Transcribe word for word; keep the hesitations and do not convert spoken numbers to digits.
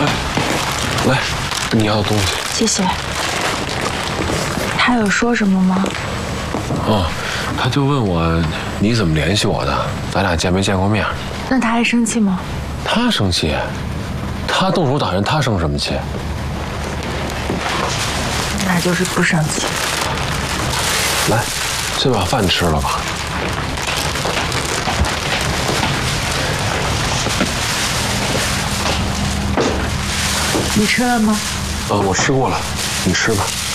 哎，来，你要的东西。 谢谢。他有说什么吗？ 哦，他就问我你怎么联系我的，咱俩见没见过面？ 那他还生气吗？ 他生气，他动手打人，他生什么气？ 那就是不生气。 来，先把饭吃了吧。 你吃了吗？ 呃，我吃过了，你吃吧。